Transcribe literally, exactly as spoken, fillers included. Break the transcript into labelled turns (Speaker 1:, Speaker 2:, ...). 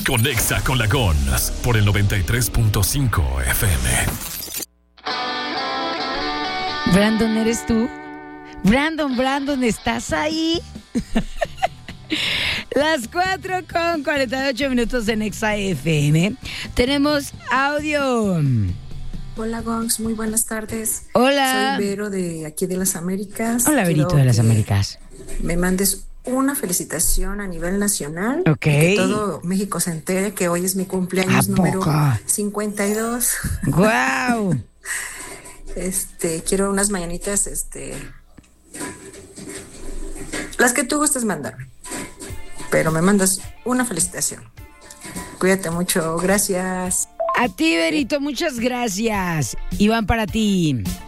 Speaker 1: Conexa con la Gons por el noventa y tres punto cinco F M.
Speaker 2: Brandon, ¿eres tú? Brandon, Brandon, ¿estás ahí? Las cuatro con cuarenta y ocho minutos en Exa F M. Tenemos audio.
Speaker 3: Hola, Gongs, muy buenas tardes.
Speaker 2: Hola.
Speaker 3: Soy Vero de aquí de las Américas.
Speaker 2: Hola, Verito de las Américas.
Speaker 3: Me mandes una felicitación a nivel nacional.
Speaker 2: Ok.
Speaker 3: Que todo México se entere que hoy es mi cumpleaños número cincuenta y dos.
Speaker 2: ¡Guau!
Speaker 3: Este, quiero unas mañanitas, este, las que tú gustes mandarme, pero me mandas una felicitación. Cuídate mucho, gracias.
Speaker 2: A ti, Verito, muchas gracias. Y van para ti.